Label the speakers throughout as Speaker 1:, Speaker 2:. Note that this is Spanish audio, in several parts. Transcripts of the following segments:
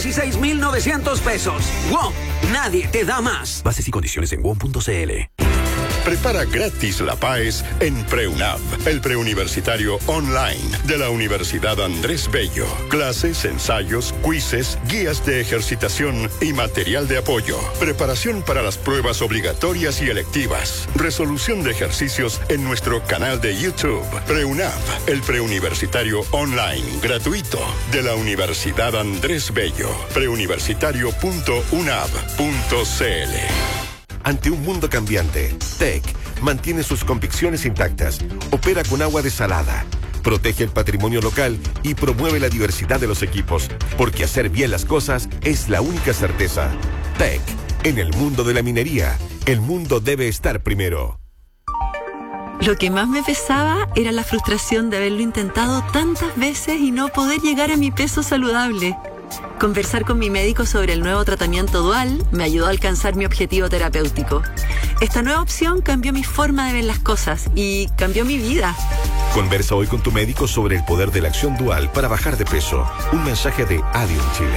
Speaker 1: 16,900 pesos. ¡Wow! Nadie te da más. Bases y condiciones en WOM.cl.
Speaker 2: Prepara gratis la PAES en PreUNAV, el preuniversitario online de la Universidad Andrés Bello. Clases, ensayos, quizzes, guías de ejercitación y material de apoyo. Preparación para las pruebas obligatorias y electivas. Resolución de ejercicios en nuestro canal de YouTube. PreUNAV, el preuniversitario online gratuito de la Universidad Andrés Bello. preuniversitario.unav.cl.
Speaker 3: Ante un mundo cambiante, TEC mantiene sus convicciones intactas, opera con agua desalada, protege el patrimonio local y promueve la diversidad de los equipos, porque hacer bien las cosas es la única certeza. TEC, en el mundo de la minería, el mundo debe estar primero.
Speaker 4: Lo que más me pesaba era la frustración de haberlo intentado tantas veces y no poder llegar a mi peso saludable. Conversar con mi médico sobre el nuevo tratamiento dual me ayudó a alcanzar mi objetivo terapéutico. Esta nueva opción cambió mi forma de ver las cosas y cambió mi vida.
Speaker 3: Conversa hoy con tu médico sobre el poder de la acción dual para bajar de peso. Un mensaje de Adium Chile.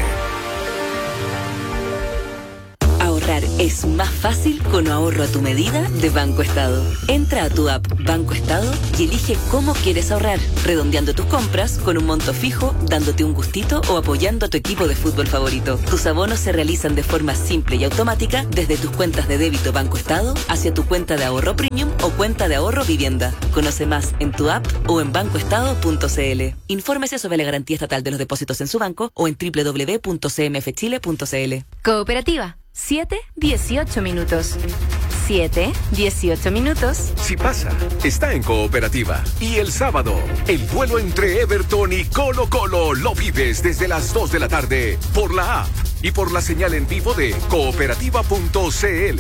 Speaker 5: Ahorrar es más fácil con ahorro a tu medida de Banco Estado. Entra a tu app Banco Estado y elige cómo quieres ahorrar, redondeando tus compras con un monto fijo, dándote un gustito o apoyando a tu equipo de fútbol favorito. Tus abonos se realizan de forma simple y automática desde tus cuentas de débito Banco Estado hacia tu cuenta de ahorro premium o cuenta de ahorro vivienda. Conoce más en tu app o en bancoestado.cl. Infórmese sobre la garantía estatal de los depósitos en su banco o en www.cmfchile.cl.
Speaker 6: Cooperativa. 7:18 minutos. 7:18 minutos.
Speaker 7: Si pasa, está en Cooperativa. Y el sábado, el duelo entre Everton y Colo-Colo lo vives desde las 2 de la tarde por la app y por la señal en vivo de cooperativa.cl.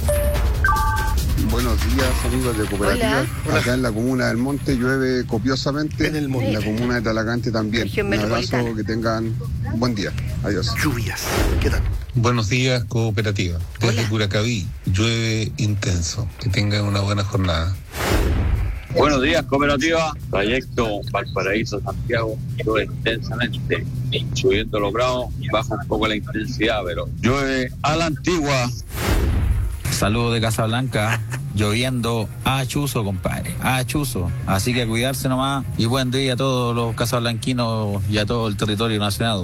Speaker 8: Buenos días, amigos de Cooperativa.
Speaker 6: Hola.
Speaker 8: Acá en la comuna del Monte llueve copiosamente. En la comuna de Talagante también. Un abrazo, que tengan un buen día. Adiós.
Speaker 9: Lluvias. ¿Qué tal?
Speaker 10: Buenos días, Cooperativa. Desde Curacaví, llueve intenso. Que tengan una buena jornada.
Speaker 11: Buenos días, Cooperativa. Trayecto Valparaíso-Santiago, llueve intensamente. Subiendo los grados, baja un poco la intensidad, pero llueve a la antigua.
Speaker 12: Saludos de Casablanca, lloviendo a chuzo, compadre, a chuzo. Así que a cuidarse nomás y buen día a todos los casablanquinos y a todo el territorio nacional.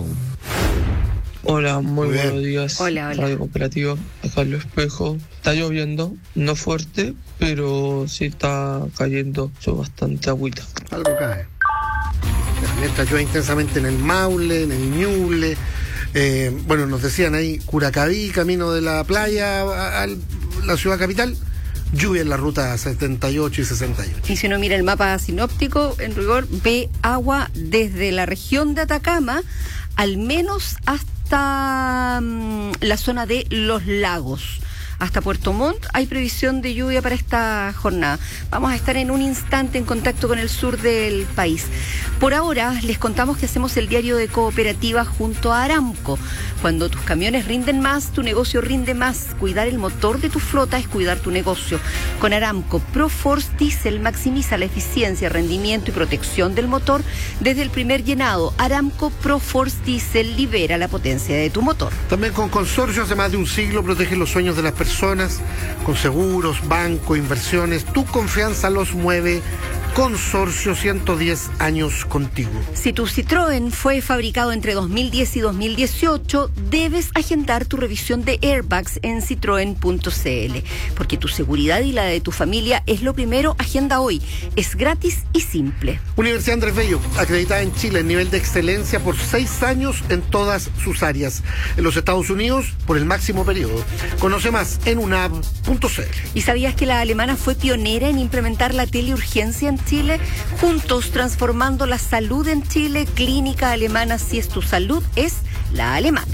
Speaker 13: Hola, muy buenos días.
Speaker 6: Hola.
Speaker 13: Radio Cooperativa, acá en Lo Espejo. Está lloviendo, no fuerte, pero sí está cayendo bastante agüita.
Speaker 9: Algo cae. Mientras llueve intensamente en el Maule, en el Ñuble. Bueno, nos decían ahí, Curacaví, camino de la playa a la ciudad capital, lluvia en la ruta 78 y 68.
Speaker 6: Y si uno mira el mapa sinóptico, en rigor, ve agua desde la región de Atacama, al menos hasta la zona de Los Lagos. Hasta Puerto Montt hay previsión de lluvia para esta jornada. Vamos a estar en un instante en contacto con el sur del país. Por ahora les contamos que hacemos el diario de Cooperativa junto a Aramco. Cuando tus camiones rinden más, tu negocio rinde más. Cuidar el motor de tu flota es cuidar tu negocio. Con Aramco ProForce Diesel maximiza la eficiencia, rendimiento y protección del motor desde el primer llenado. Aramco ProForce Diesel libera la potencia de tu motor.
Speaker 9: También con Consorcio, hace más de un siglo, protege los sueños de las personas, con seguros, banco, inversiones. Tu confianza los mueve. Consorcio, 110 años contigo.
Speaker 6: Si tu Citroën fue fabricado entre 2010 y 2018, debes agendar tu revisión de airbags en citroen.cl. Porque tu seguridad y la de tu familia es lo primero, agenda hoy. Es gratis y simple.
Speaker 9: Universidad Andrés Bello, acreditada en Chile en nivel de excelencia por 6 años en todas sus áreas. En los Estados Unidos, por el máximo periodo. Conoce más en unav.cl.
Speaker 6: ¿Y sabías que la alemana fue pionera en implementar la teleurgencia en Chile? Juntos transformando la salud en Chile. Clínica Alemana, si es tu salud, es la alemana.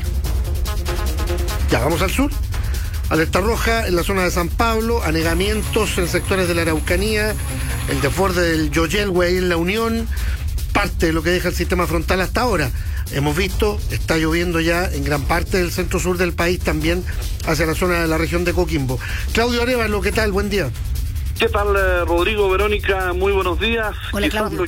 Speaker 9: Ya vamos al sur. Alerta roja en la zona de San Pablo, anegamientos en sectores de la Araucanía, el desborde del Yoyelwe en la Unión, parte de lo que deja el sistema frontal hasta ahora. Hemos visto, está lloviendo ya en gran parte del centro sur del país, también hacia la zona de la región de Coquimbo. Claudio Arevalo, ¿qué tal? Buen día.
Speaker 14: ¿Qué tal, Rodrigo, Verónica? Muy buenos días.
Speaker 6: Hola,
Speaker 14: Quizás
Speaker 6: Claudio.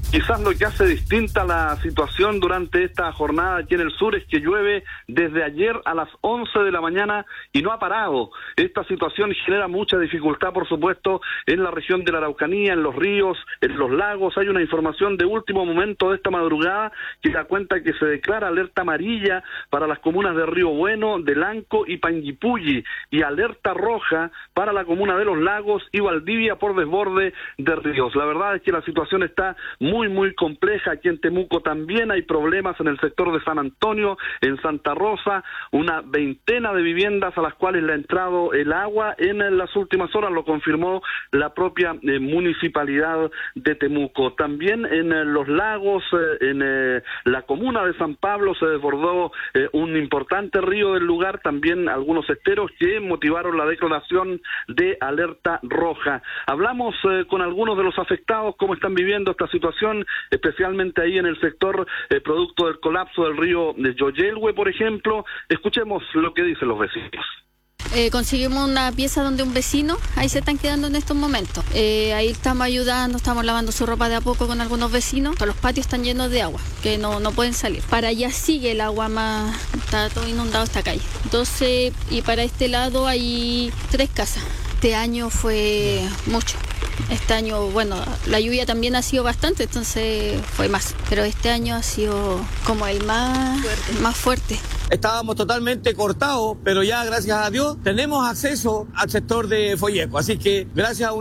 Speaker 14: Quizás lo que hace distinta la situación durante esta jornada aquí en el sur es que llueve desde ayer a las 11 de la mañana y no ha parado. Esta situación genera mucha dificultad, por supuesto, en la región de la Araucanía, en los ríos, en los lagos. Hay una información de último momento de esta madrugada que da cuenta que se declara alerta amarilla para las comunas de Río Bueno, de Lanco y Panguipulli, y alerta roja para la comuna de Los Lagos y Valdivia por desborde de ríos. La verdad es que la situación está muy compleja. Aquí en Temuco también hay problemas en el sector de San Antonio, en Santa Rosa, una veintena de viviendas a las cuales le ha entrado el agua en las últimas horas, lo confirmó la propia municipalidad de Temuco. También en Los Lagos, en la comuna de San Pablo, se desbordó un importante río del lugar, también algunos esteros que motivaron la declaración de alerta roja. Hablamos con algunos de los afectados, cómo están viviendo esta situación, especialmente ahí en el sector producto del colapso del río de Yoyelhue, por ejemplo. Escuchemos lo que dicen los vecinos.
Speaker 15: Conseguimos una pieza donde un vecino, ahí se están quedando en estos momentos. Ahí estamos ayudando, estamos lavando su ropa de a poco con algunos vecinos. Los patios están llenos de agua, que no pueden salir. Para allá sigue el agua más, está todo inundado esta calle. Entonces, y para este lado hay 3 casas. Este año fue mucho. Este año, bueno, la lluvia también ha sido bastante, entonces fue más. Pero este año ha sido como el más fuerte.
Speaker 16: Estábamos totalmente cortados, pero ya gracias a Dios tenemos acceso al sector de Folleco. Así que gracias a